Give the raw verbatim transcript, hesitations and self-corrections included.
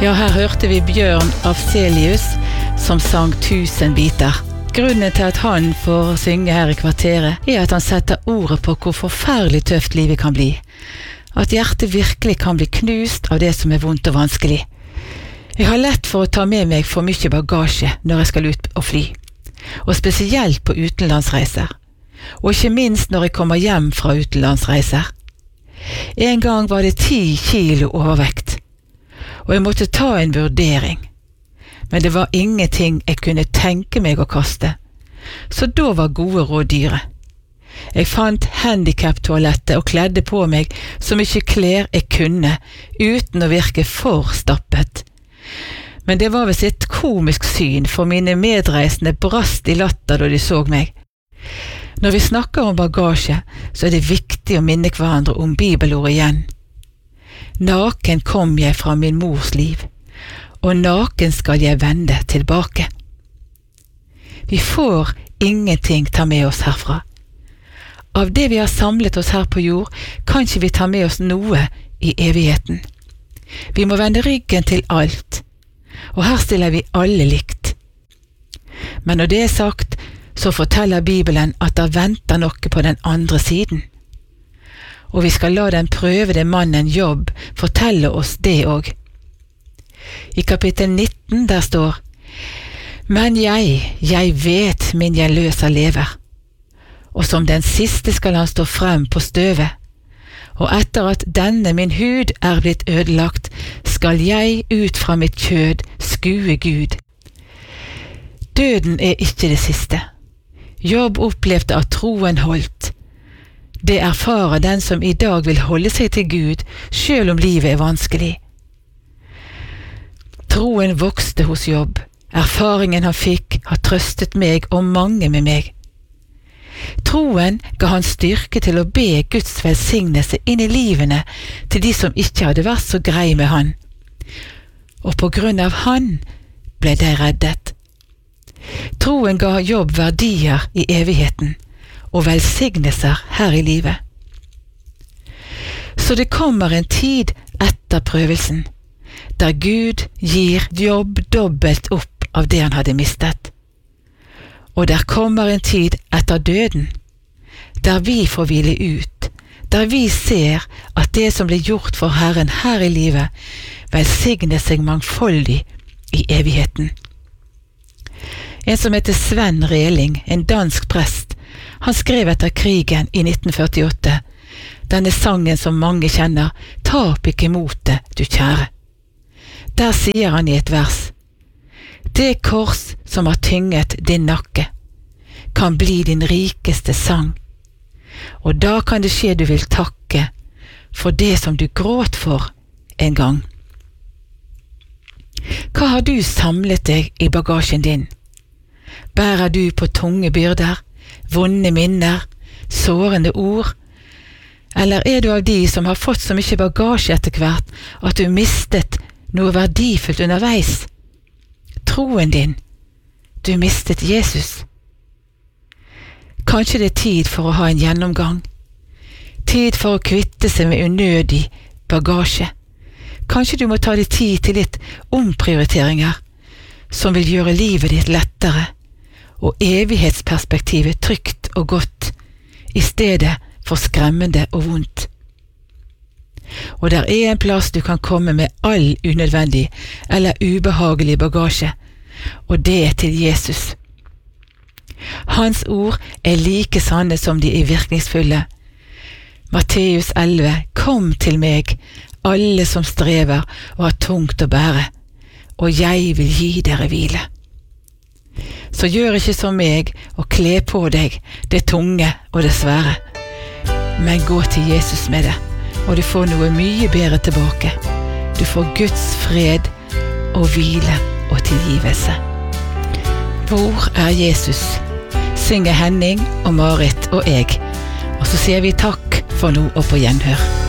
Ja, her hørte vi Bjørn Afzelius som sang Tusen biter. Grunnen til at han får synge her i kvarteret er at han setter ordet på hvor forferdelig tøft livet kan bli. At hjertet virkelig kan bli knust av det som er vondt og vanskelig. Jeg har lett for å ta med meg for mye bagasje når jeg skal ut og fly, og spesielt på utenlandsreiser, og ikke minst når jeg kommer hjem fra utenlandsreiser. En gang var det ti kilo overvekt, og jeg måtte ta en vurdering. Men det var ingenting jeg kunne tenke meg å kaste, så da var gode råd dyre. Jeg fant handicap-toalettet og kledde på meg så mye klær jeg kunne, uten å virke for stappet. Men det var visst et komisk syn, for mine medreisende brast i latter da de så meg. Når vi snakker om bagasje, så er det viktig å minne hverandre om bibelordet igjen. Naken kom jeg fra min mors liv, og naken skal jeg vende tilbake. Vi får ingenting ta med oss herfra. Av det vi har samlet oss her på jord, kan ikke vi ta med oss noe i evigheten. Vi må vende ryggen til alt, og her stiller vi alle likt. Men når det er sagt, så forteller Bibelen at det venter noe på den andre siden. Og vi skal la den prøvede mannen Jobb fortelle oss det også. I kapittel nitten der står: Men jeg, jeg vet min gjenløser lever, og som den siste skal han stå frem på støvet, og etter at denne min hud er blitt ødelagt, skal jeg ut fra mitt kjød skue Gud. Døden er ikke det siste. Jobb opplevde at troen holdt. Det erfarer den som i dag vil holde seg til Gud, selv om livet er vanskelig. Troen vokste hos Jobb. Erfaringen han fikk har trøstet meg og mange med meg. Troen ga han styrke til å be Guds velsignelse inn i livene til de som ikke hadde vært så grei med han. Og på grunn av han ble de reddet. Troen ga Jobb verdier i evigheten og velsignelser her i livet. Så det kommer en tid etter prøvelsen, der Gud gir Jobb dobbelt opp av det han hadde mistet. Og der kommer en tid etter døden, der vi får hvile ut, der vi ser at det som blir gjort for Herren her i livet, velsigner seg mangfoldig i evigheten. En som heter Sven Reling, en dansk prest, han skrev etter krigen i nitten førtiåtte, denne sangen som mange kjenner, «Tap ikke motet, du kjære». Der sier han i et vers: Det kors som har tynget din nakke, kan bli din rikeste sang, og da kan det skje du vil takke for det som du gråt for en gang. Hva har du samlet deg i bagasjen din? Bærer du på tunge byrder, vonde minner, sårende ord? Eller er du av de som har fått så mye bagasje etter hvert at du mistet noe verdifullt underveis? Troen din. Du mistet Jesus. Kanskje det er tid for å ha en gjennomgang. Tid for å kvitte seg med unødig bagasje. Kanskje du må ta deg tid til litt omprioriteringer som vil gjøre livet ditt lettere og evighetsperspektivet trygt og godt i stedet for skremmende og vondt. Og der er en plass du kan komme med all unødvendig eller ubehagelig bagasje, og det er til Jesus. Hans ord er like sanne som de er virkningsfulle. Matteus elleve: Kom til meg, alle som strever og har tungt å bære, og jeg vil gi dere hvile. Så gjør ikke som meg og kle på deg det tunge og det svære, men gå til Jesus med det, og du får noe mye bedre tilbake. Du får Guds fred og hvile og tilgivelse. Hvor er Jesus? Synger Henning og Marit og jeg, og så sier vi takk for nå og på gjenhør.